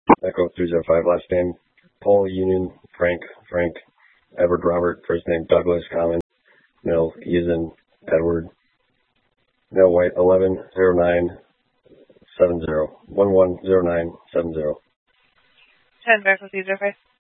Echo 305, last name Paul, Union, Frank, Edward, Robert, first name Douglas, common, Mill, Ethan, Edward, Mill White, 110970, 110970. 10 back with user